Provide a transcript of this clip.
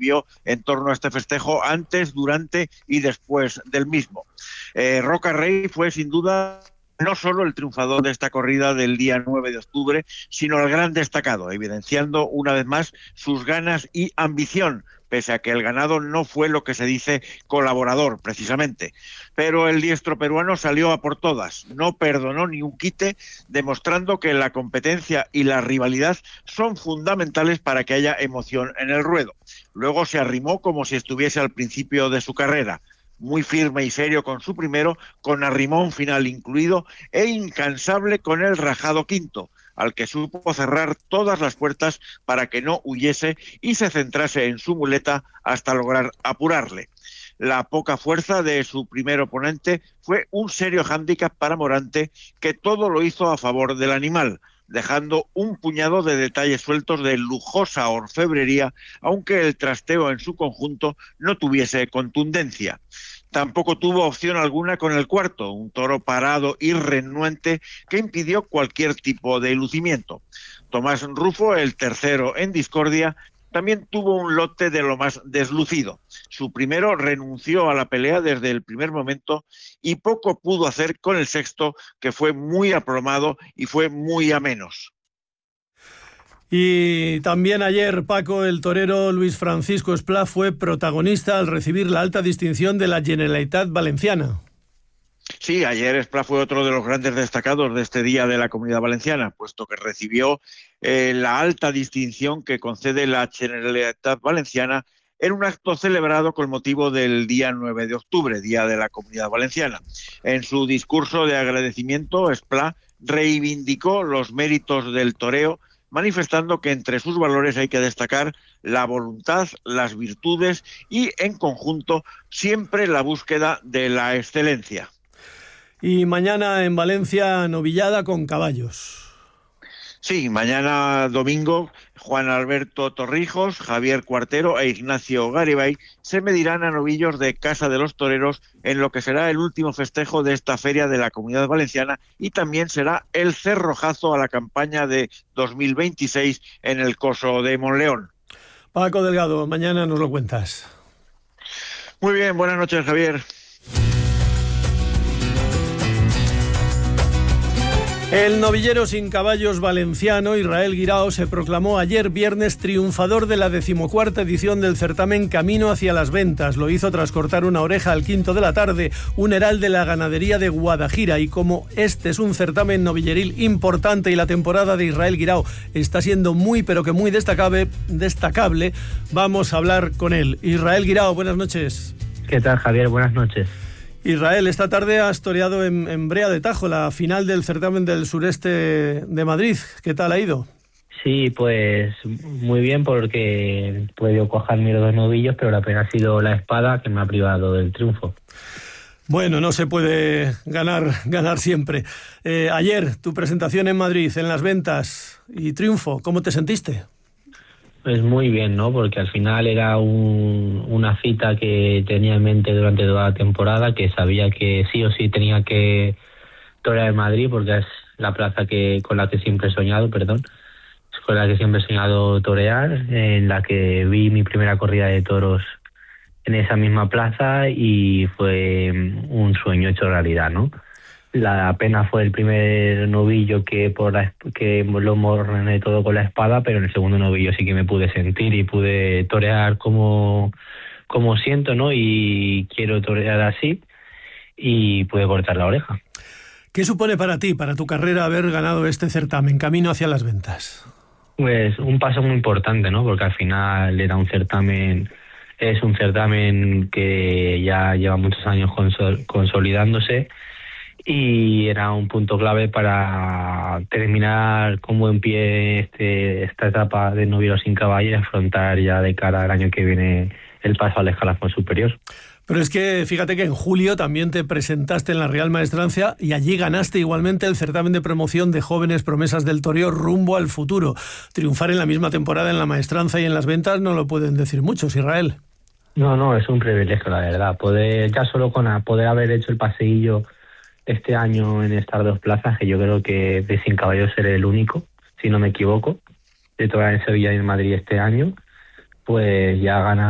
vivió en torno a este festejo antes, durante y después del mismo. Roca Rey fue sin duda no solo el triunfador de esta corrida del día 9 de octubre, sino el gran destacado, evidenciando una vez más sus ganas y ambición, pese a que el ganado no fue lo que se dice colaborador, precisamente. Pero el diestro peruano salió a por todas, no perdonó ni un quite, demostrando que la competencia y la rivalidad son fundamentales para que haya emoción en el ruedo. Luego se arrimó como si estuviese al principio de su carrera, muy firme y serio con su primero, con arrimón final incluido, e incansable con el rajado quinto, al que supo cerrar todas las puertas para que no huyese y se centrase en su muleta hasta lograr apurarle. La poca fuerza de su primer oponente fue un serio hándicap para Morante, que todo lo hizo a favor del animal, dejando un puñado de detalles sueltos de lujosa orfebrería, aunque el trasteo en su conjunto no tuviese contundencia. Tampoco tuvo opción alguna con el cuarto, un toro parado y renuente que impidió cualquier tipo de lucimiento. Tomás Rufo, el tercero en discordia, también tuvo un lote de lo más deslucido. Su primero renunció a la pelea desde el primer momento y poco pudo hacer con el sexto, que fue muy aplomado y fue muy a menos. Y también ayer, Paco, el torero Luis Francisco Esplá fue protagonista al recibir la alta distinción de la Generalitat Valenciana. Sí, ayer Esplá fue otro de los grandes destacados de este Día de la Comunidad Valenciana, puesto que recibió la alta distinción que concede la Generalitat Valenciana en un acto celebrado con motivo del día 9 de octubre, Día de la Comunidad Valenciana. En su discurso de agradecimiento, Esplá reivindicó los méritos del toreo, manifestando que entre sus valores hay que destacar la voluntad, las virtudes y, en conjunto, siempre la búsqueda de la excelencia. Y mañana en Valencia, novillada con caballos. Sí, mañana domingo, Juan Alberto Torrijos, Javier Cuartero e Ignacio Garibay se medirán a novillos de Casa de los Toreros en lo que será el último festejo de esta feria de la Comunidad Valenciana, y también será el cerrojazo a la campaña de 2026 en el Coso de Monleón. Paco Delgado, mañana nos lo cuentas. Muy bien, buenas noches, Javier. El novillero sin caballos valenciano Israel Guirao se proclamó ayer viernes triunfador de la 14ª edición del certamen Camino hacia las Ventas. Lo hizo tras cortar una oreja al quinto de la tarde, un heral de la ganadería de Guadajira. Y como este es un certamen novilleril importante y la temporada de Israel Guirao está siendo muy pero que muy destacable, vamos a hablar con él. Israel Guirao, buenas noches. ¿Qué tal, Javier? Buenas noches. Israel, esta tarde has toreado en Brea de Tajo, la final del certamen del sureste de Madrid. ¿Qué tal ha ido? Sí, pues muy bien, porque he podido coger mis dos novillos, pero la pena ha sido la espada que me ha privado del triunfo. Bueno, no se puede ganar siempre. Ayer, tu presentación en Madrid, en las ventas y triunfo, ¿cómo te sentiste? Pues muy bien, ¿no? Porque al final era una cita que tenía en mente durante toda la temporada, que sabía que sí o sí tenía que torear en Madrid, porque es la plaza con la que siempre he soñado, torear, en la que vi mi primera corrida de toros en esa misma plaza y fue un sueño hecho realidad, ¿no? La pena fue el primer novillo que lo morrené todo con la espada, pero en el segundo novillo sí que me pude sentir y pude torear como siento, ¿no? Y quiero torear así, y pude cortar la oreja. ¿Qué supone para ti, para tu carrera, haber ganado este certamen, Camino hacia las Ventas? Pues un paso muy importante, ¿no? Porque al final es un certamen que ya lleva muchos años consolidándose, y era un punto clave para terminar con buen pie esta etapa de novillero sin caballo y afrontar ya de cara al año que viene el paso al escalafón superior. Pero es que fíjate que en julio también te presentaste en la Real Maestranza y allí ganaste igualmente el certamen de promoción de jóvenes promesas del toreo rumbo al futuro. Triunfar en la misma temporada en la Maestranza y en las ventas no lo pueden decir muchos, Israel. No, es un privilegio, la verdad. Ya solo con poder haber hecho el paseillo este año en estas dos plazas, que yo creo que de sin caballos seré el único, si no me equivoco, de torear en Sevilla y en Madrid este año, pues ya ganar